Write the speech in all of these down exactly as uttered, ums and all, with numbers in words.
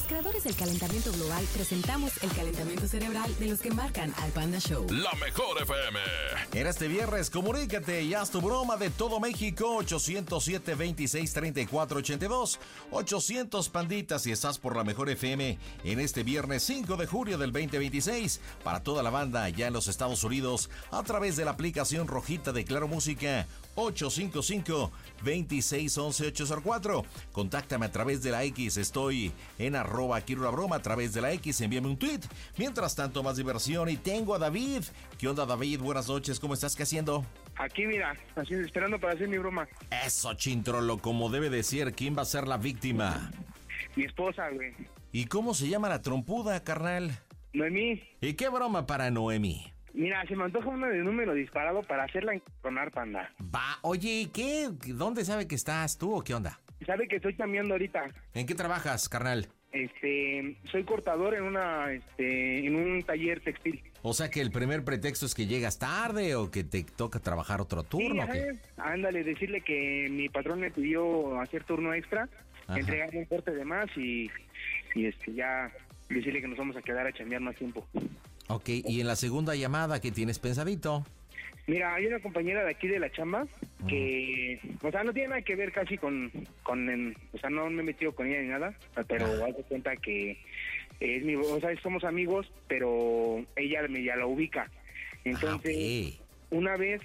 Los creadores del calentamiento global presentamos el calentamiento cerebral de los que marcan al Panda Show. La mejor F M. En este viernes, comunícate y haz tu broma de todo México. ochocientos siete, veintiséis, treinta y cuatro ochenta y dos. ochocientos panditas, y estás por la mejor F M en este viernes cinco de julio del veinte veintiséis. Para toda la banda ya en los Estados Unidos, a través de la aplicación rojita de Claro Música, ocho cinco cinco, veintiséis, once, ochocientos cuatro. Contáctame a través de la X. Estoy en arroba quiero una broma a través de la X. Envíame un tweet. Mientras tanto, más diversión. Y tengo a David. ¿Qué onda, David? Buenas noches. ¿Cómo estás? ¿Qué haciendo? Aquí, mira, así esperando para hacer mi broma. Eso, chintrolo, como debe de ser. ¿Quién va a ser la víctima? Mi esposa, güey. ¿Y cómo se llama la trompuda, carnal? Noemí. ¿Y qué broma para Noemí? Mira, se me antoja uno de número disparado para hacerla enconar, Panda. Va, oye, ¿qué? ¿Dónde sabe que estás tú o qué onda? Sabe que estoy cambiando ahorita. ¿En qué trabajas, carnal? Este, soy cortador en una, este, en un taller textil. O sea que el primer pretexto es que llegas tarde o que te toca trabajar otro turno. Sí, ¿o qué? Ándale, decirle que mi patrón me pidió hacer turno extra, entregarme un corte de más y, y este, ya decirle que nos vamos a quedar a chambear más tiempo. Ok, y en la segunda llamada, ¿qué tienes pensadito? Mira, hay una compañera de aquí de la chamba que, o sea, no tiene nada que ver casi con, con en, o sea, no me he metido con ella ni nada, pero Ah. haz de cuenta que es mi, o sea, somos amigos, pero ella me ya la ubica. Entonces, Ah, ok. una vez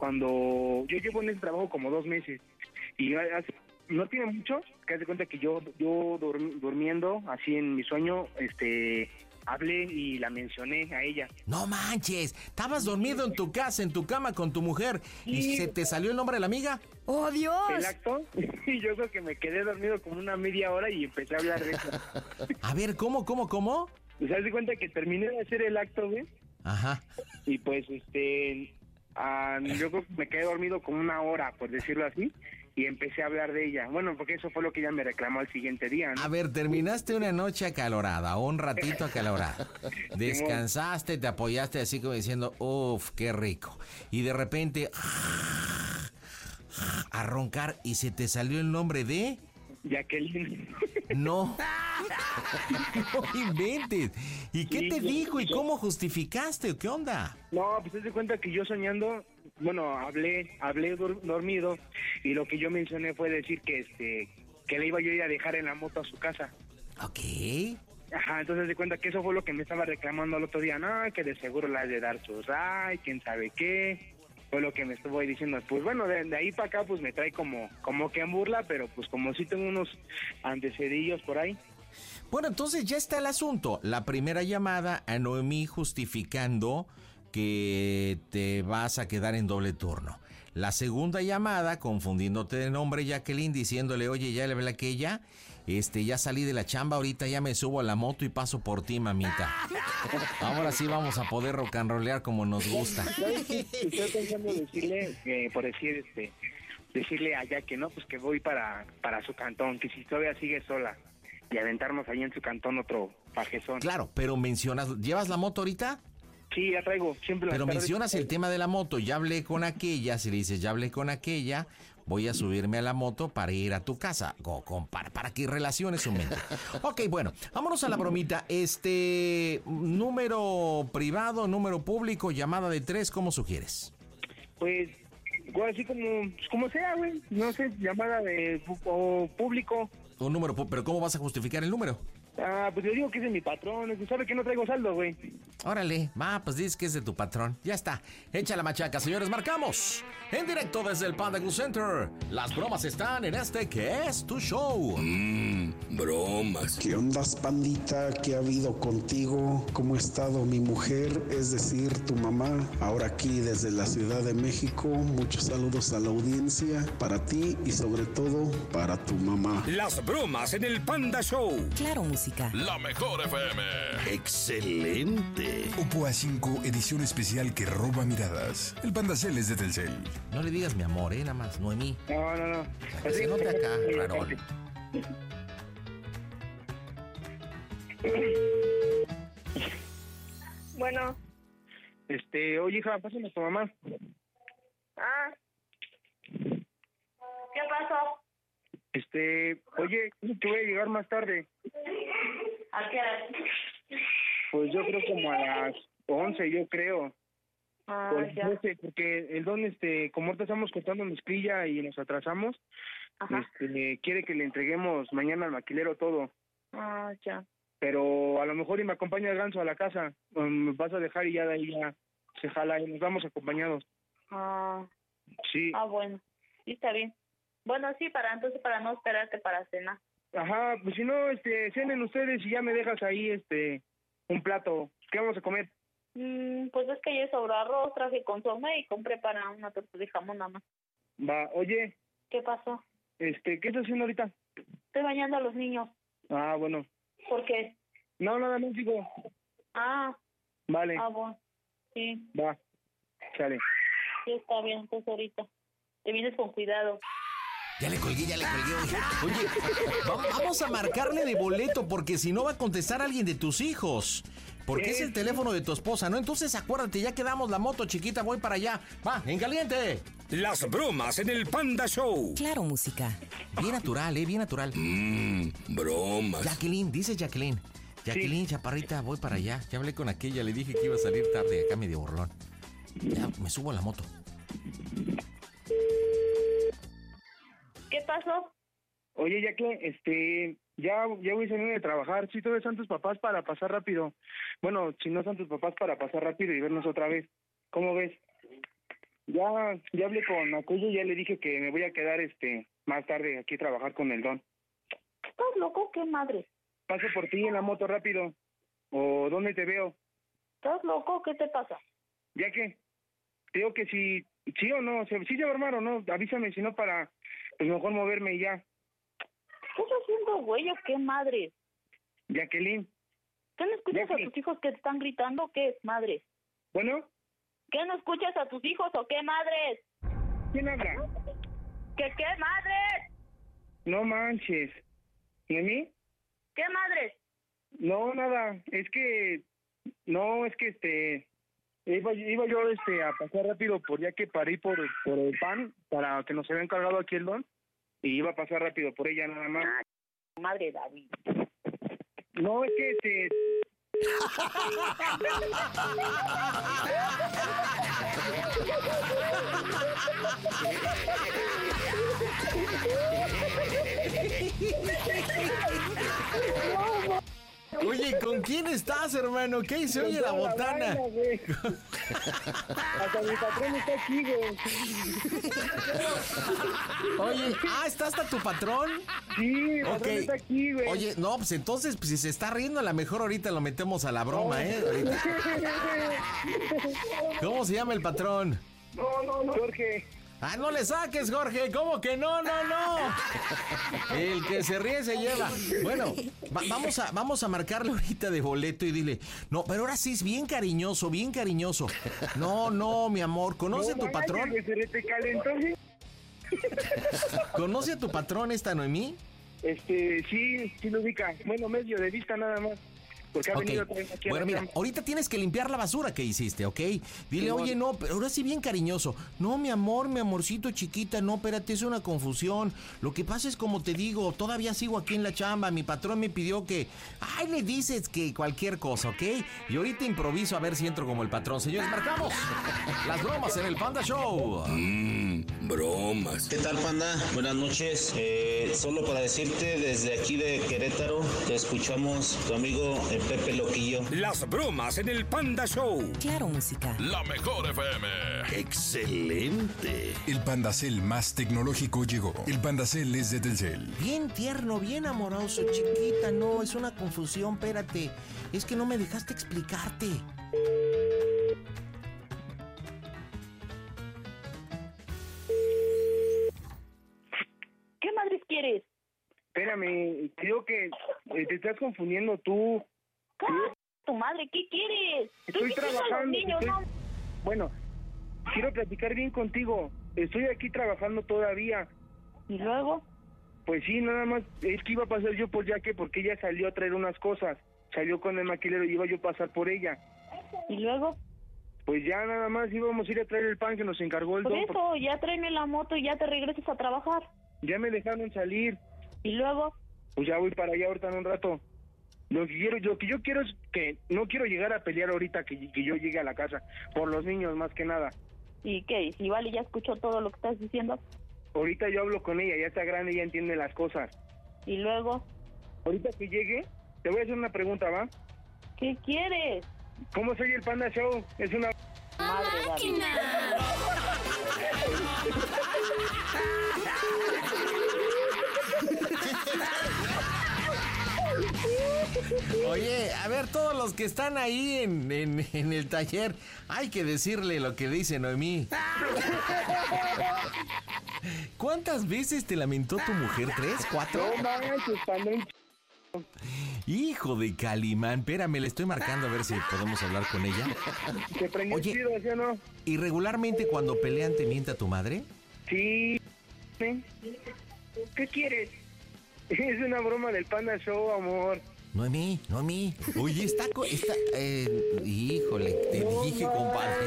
cuando yo llevo en ese trabajo como dos meses y hace- no tiene mucho, que haz de cuenta que yo, yo dur- durmiendo así en mi sueño, este, hablé y la mencioné a ella. No manches, estabas dormido en tu casa, en tu cama con tu mujer y Sí. se te salió el nombre de la amiga. ¡Oh, Dios! El acto, y yo creo que me quedé dormido como una media hora y empecé a hablar de eso. A ver, ¿cómo, cómo, cómo? Pues haz de cuenta que terminé de hacer el acto, güey, Ajá. y pues, este, ah, yo creo que me quedé dormido como una hora, por decirlo así, y empecé a hablar de ella. Bueno, porque eso fue lo que ella me reclamó al siguiente día, ¿no? A ver, terminaste una noche acalorada, o un ratito acalorada. Descansaste, te apoyaste así como diciendo, uff, qué rico. Y de repente, a roncar y se te salió el nombre de... Jacqueline. No. No inventes. ¿Y qué Sí, te yo- dijo y yo- cómo justificaste o qué onda? No, pues haz de cuenta que yo soñando, bueno, hablé, hablé dur- dormido, y lo que yo mencioné fue decir que, este, que le iba yo a ir a dejar en la moto a su casa. Ok. Ajá, entonces de cuenta que eso fue lo que me estaba reclamando el otro día, no, que de seguro le has de dar su ray, quién sabe qué, fue lo que me estuvo ahí diciendo. Pues bueno, de, de ahí para acá pues me trae como, como que en burla, pero pues como sí tengo unos antecedillos por ahí. Bueno, entonces ya está el asunto. La primera llamada a Noemí justificando que te vas a quedar en doble turno. La segunda llamada, confundiéndote de nombre, Jacqueline, diciéndole, oye, ya le ve aquella, este, ya salí de la chamba, ahorita ya me subo a la moto y paso por ti, mamita. Ahora sí vamos a poder rock and rollear como nos gusta. ¿Sabes qué? Estoy pensando decirle, eh, por decir, este, decirle allá que no, pues que voy para, para su cantón, que si todavía sigue sola, y aventarnos ahí en su cantón otro pajezón. Claro, pero mencionas, ¿llevas la moto ahorita? Sí, ya traigo, siempre las Pero tardes- mencionas el tema de la moto, ya hablé con aquella, si le dices, ya hablé con aquella, voy a subirme a la moto para ir a tu casa, o con, para, para que relaciones su mente. Ok, bueno, vámonos a la bromita. Este, número privado, número público, llamada de tres, ¿cómo sugieres? Pues, güey, así como, pues, como sea, güey, no sé, llamada de pu- o público. Un número, pu- pero ¿cómo vas a justificar el número? Ah, pues yo digo que es de mi patrón, es que sabe que no traigo saldo, güey. Órale, va, pues dices que es de tu patrón. Ya está, echa la machaca, señores, marcamos. En directo desde el Panda Cool Center. Las bromas están en este que es tu show. Mmm, bromas. ¿Qué onda, pandita? ¿Qué ha habido contigo? ¿Cómo ha estado mi mujer? Es decir, tu mamá. Ahora aquí desde la Ciudad de México. Muchos saludos a la audiencia, para ti y sobre todo para tu mamá. Las bromas en el Panda Show. Claro Música. La mejor F M. Excelente. Oppo A cinco edición especial que roba miradas. El Pandacel es de Telcel. No le digas mi amor, eh, nada más, Noemí. No, no, no. Que se note acá, rarón. Bueno, Este, oye, hija, pásame a tu mamá. ah, ¿qué pasó? Este, oye, que voy a llegar más tarde. ¿A qué hora? Pues yo creo como a las once, yo creo. Ah, Pues ya. no sé, porque el don, este, como ahorita estamos cortando mezclilla y nos atrasamos, Ajá. este, quiere que le entreguemos mañana al maquilero todo. Ah, ya. Pero a lo mejor y me acompaña el ganso a la casa, o me vas a dejar y ya de ahí ya se jala y nos vamos acompañados. Ah, Sí. ah, bueno. Sí, está bien. Bueno, sí, para entonces, para no esperarte para cenar. Ajá, pues si no, este, cenen ustedes y ya me dejas ahí, este, un plato. ¿Qué vamos a comer? Mm, pues es que yo sobró arroz, traje consomé y compré para una torta de jamón nada más. Va, oye, ¿Qué pasó? este, ¿qué estás haciendo ahorita? Estoy bañando a los niños. Ah, bueno. ¿Por qué? No, nada más digo. Ah, Vale, ah, bueno. Sí, va, sale. sí, está bien. Entonces ahorita te vienes con cuidado. Ya le colgué, ya le colgué. Oye, va- vamos a marcarle de boleto porque si no va a contestar alguien de tus hijos. Porque es el teléfono de tu esposa, ¿no? Entonces acuérdate, ya quedamos la moto, chiquita, voy para allá. Va, en caliente. Las bromas en el Panda Show. Claro, música. Bien natural, ¿eh? Bien natural. Mmm, bromas. Jacqueline, dice Jacqueline. Jacqueline, chaparrita, voy para allá. Ya hablé con aquella, le dije que iba a salir tarde, acá medio borlón. Ya, me subo a la moto. ¿Qué pasó? Oye, ya que, este, ya, ya voy saliendo de trabajar. Sí, todavía están tus papás para pasar rápido. Bueno, si no están tus papás para pasar rápido y vernos otra vez. ¿Cómo ves? Ya, ya hablé con aquello y ya le dije que me voy a quedar, este, más tarde aquí a trabajar con el don. ¿Estás loco? ¿Qué madre? Paso por ti en la moto rápido. ¿O dónde te veo? ¿Estás loco? ¿Qué te pasa? Ya que, te digo que si, sí o no, si sí se va a armar o no, avísame, si no para, pues mejor moverme y ya. ¿Qué estás haciendo, güey? ¿O qué madre? Jacqueline, ¿Qué no escuchas Jackie. a tus hijos que te están gritando? ¿Qué es, madre? bueno, ¿Qué no escuchas a tus hijos o qué madres? ¿quién habla? ¿Qué qué madres? No manches. ¿Noemí? ¿Qué madres? No, nada, es que, no, es que este, iba, iba yo este a pasar rápido por ya que paré por, por el pan, para que nos había encargado aquí el don, y iba a pasar rápido por ella nada más. Madre David. No, es que este... Oye, ¿con quién estás, hermano? ¿Qué se oye la botana? Vaina, güey. Hasta mi patrón está aquí, güey. Oye, ah, ¿está hasta tu patrón? Sí, mi Ok. patrón está aquí, güey. Oye, no, pues entonces, pues si se está riendo, a lo mejor ahorita lo metemos a la broma, ¿eh? Ahorita. ¿Cómo se llama el patrón? No, no, no. Jorge. Ah, no le saques, Jorge. ¿Cómo que no, no, no? El que se ríe se lleva. Bueno, va- vamos a vamos a marcarle ahorita de boleto y dile, no, pero ahora sí es bien cariñoso, bien cariñoso. No, no, mi amor, ¿conoce a tu No, patrón? vaya, que se te calentó, ¿sí? ¿Conoce a tu patrón esta Noemí? Este, sí, sí lo ubica. Bueno, medio de vista nada más. Porque ha Ok. venido también aquí a Bueno, la mira, cama. ahorita tienes que limpiar la basura que hiciste, ¿ok? Dile, Simón. oye, no, pero ahora sí bien cariñoso. No, mi amor, mi amorcito chiquita, no, espérate, es una confusión. Lo que pasa es como te digo, todavía sigo aquí en la chamba. Mi patrón me pidió que, ay, le dices que cualquier cosa, ¿ok? Y ahorita improviso a ver si entro como el patrón. Señores, marcamos las bromas en el Panda Show. Mmm, bromas. ¿Qué tal, Panda? Buenas noches. Eh, solo para decirte, desde aquí de Querétaro, te escuchamos tu amigo eh, Pepe Loquillo. Las bromas en el Panda Show. Claro, música. La mejor F M. Excelente. El Pandacel más tecnológico llegó. El Pandacel es de Telcel. Bien tierno, bien amoroso, chiquita. No, es una confusión, espérate. Es que no me dejaste explicarte. ¿Qué madres quieres? Espérame, creo que eh, te estás confundiendo tú. ¿Qué? Tu madre, ¿qué quieres? Estoy Tú quitas a los trabajando. niños, estoy- ¿no? Bueno, quiero platicar bien contigo. Estoy aquí trabajando todavía. ¿Y luego? Pues sí, nada más es que iba a pasar yo por Yaque porque ella salió a traer unas cosas. Salió con el maquilero y iba yo a pasar por ella. ¿Y luego? Pues ya nada más íbamos a ir a traer el pan que nos encargó el Por don. eso, ya tráeme la moto y ya te regresas a trabajar. Ya me dejaron salir. ¿Y luego? Pues ya voy para allá ahorita en un rato. Lo que quiero, lo que yo quiero es que no quiero llegar a pelear ahorita que, que yo llegue a la casa, por los niños más que nada. ¿Y qué? ¿Y si Vale ya escuchó todo lo que estás diciendo? Ahorita yo hablo con ella, ya está grande, ya entiende las cosas. ¿Y luego? Ahorita que llegue, te voy a hacer una pregunta, ¿va? ¿Qué quieres? ¿Cómo soy el Panda Show? Es una... Madre, David. Oye, a ver, todos los que están ahí en, en, en el taller, hay que decirle lo que dice Noemí. ¿Cuántas veces te lamentó tu mujer? ¿Tres? ¿Cuatro? No manches, Panda. Hijo de Calimán, espérame, le estoy marcando a ver si podemos hablar con ella. ¿Te prendió el chido, sí o no? ¿Y regularmente cuando pelean te mienta tu madre? Sí. ¿Sí? ¿Qué quieres? Es una broma del Panda Show, amor. Noemí, Noemí. Oye, está... Co está eh, híjole, te no dije, compadre.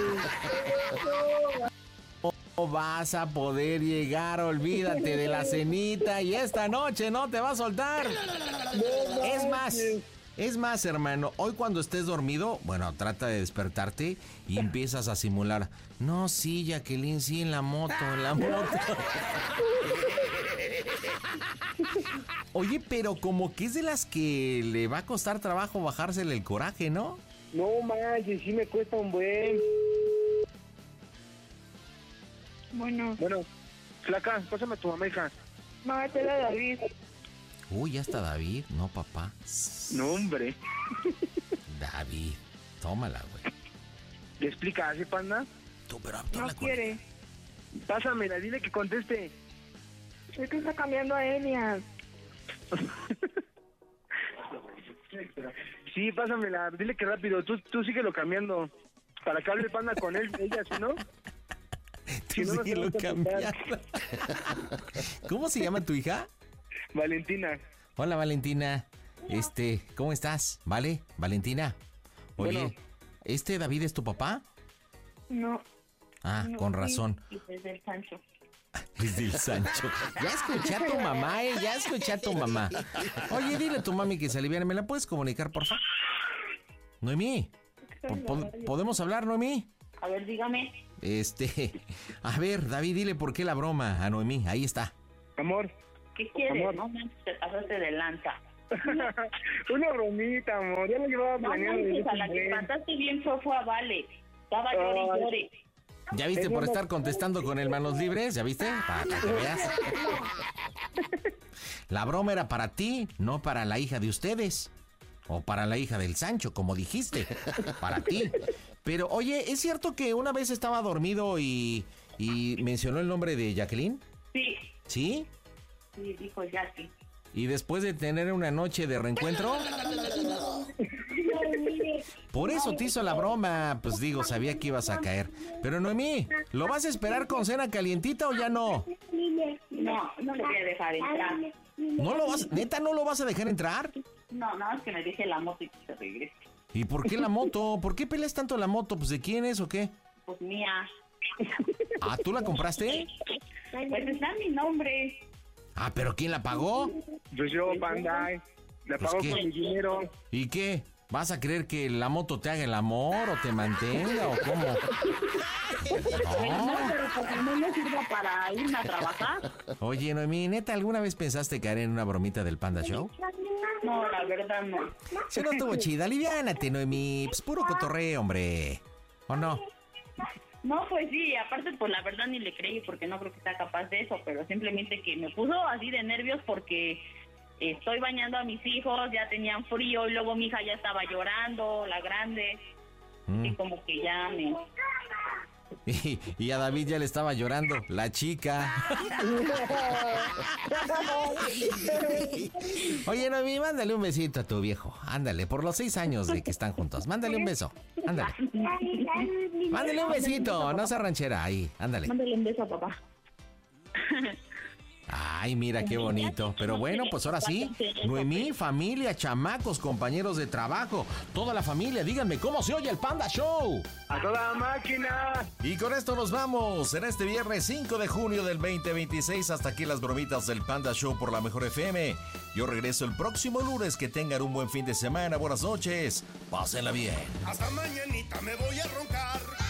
No vas a poder llegar, olvídate de la cenita y esta noche no te va a soltar. No, es más, es más, hermano, hoy cuando estés dormido, bueno, trata de despertarte y empiezas a simular. No, sí, Jacqueline, sí, en la moto, en la moto. Oye, pero como que es de las que le va a costar trabajo bajársele el coraje, ¿no? No manches, sí me cuesta un buen. Bueno. Bueno, flaca, pásame a tu mamá, hija. No, te la David. Uy, ya está David, no, papá. No, hombre. David, tómala, güey. ¿Le explicas, eh, Panda? Tú, pero no quiere. Pásamela, dile que conteste. Es que está cambiando a Enya. Sí, pásamela, dile que rápido, tú, tú síguelo cambiando. Para que hable Panda con él, ella, ¿sí no? Tú si no, síguelo no cambiando. ¿Cómo se llama tu hija? Valentina. Hola, Valentina. Este, ¿cómo estás? ¿Vale? Valentina. Oye, bueno. ¿este David es tu papá? No. Ah, no, con razón. Sí, es del Sancho. Es del Sancho. Ya escuché a tu mamá, eh. Ya escuché a tu mamá. Oye, dile a tu mami que se aliviane. ¿Me la puedes comunicar, por favor? Noemí. ¿po ¿Podemos hablar, Noemí? A ver, dígame. Este, a ver, David, dile por qué la broma a Noemí. Ahí está. Amor. ¿Qué quieres? Amor. No manches, te pasaste de lanza. Una bromita, amor. Ya lo llevaba planeando. No manches, a la que espantaste bien fue, fue a Vale. Estaba llore y llore. ¿Ya viste por estar contestando con el manos libres? ¿Ya viste? Para que te veas. La broma era para ti, no para la hija de ustedes. O para la hija del Sancho, como dijiste. Para ti. Pero, oye, ¿es cierto que una vez estaba dormido y, y mencionó el nombre de Jacqueline? Sí. ¿Sí? Sí, dijo Jackie. ¿Y después de tener una noche de reencuentro? Por eso te hizo la broma. Pues digo, sabía que ibas a caer. Pero Noemí, ¿lo vas a esperar con cena calientita o ya no? No, no le voy a dejar entrar. ¿No lo vas, neta, no lo vas a dejar entrar? No, no, es que me deje la moto y que se regrese. ¿Y por qué la moto? ¿Por qué peleas tanto la moto? ¿Pues de quién es o qué? Pues mía. ¿Ah, tú la compraste? Pues está en mi nombre. Ah, ¿pero quién la pagó? Pues yo, Panda. La pagó pues con mi dinero. ¿Y qué? ¿Vas a creer que la moto te haga el amor o te mantenga o cómo? No, no pero porque no me sirva para irme a trabajar. Oye, Noemí, ¿neta alguna vez pensaste caer en una bromita del Panda Show? No, la verdad no. Se no estuvo chida, aliviánate, Noemí. Pues puro cotorreo, hombre. ¿O no? No, pues sí, aparte pues la verdad ni le creí porque no creo que sea capaz de eso, pero simplemente que me puso así de nervios porque estoy bañando a mis hijos, ya tenían frío y luego mi hija ya estaba llorando, la grande, mm. y como que ya me... Y, y a David ya le estaba llorando, la chica. Oye, Noemí, mándale un besito a tu viejo. Ándale, por los seis años de que están juntos. Mándale un beso. Ándale. Mándale un besito, no se ranchera ahí. Ándale. Mándale un beso a papá. Ay, mira qué bonito. Pero bueno, pues ahora sí, Noemí, familia, chamacos, compañeros de trabajo, toda la familia, díganme cómo se oye el Panda Show. ¡A toda máquina! Y con esto nos vamos en este viernes cinco de junio del veinte veintiséis. Hasta aquí las bromitas del Panda Show por la Mejor F M. Yo regreso el próximo lunes. Que tengan un buen fin de semana. Buenas noches. Pásenla bien. Hasta mañanita me voy a roncar.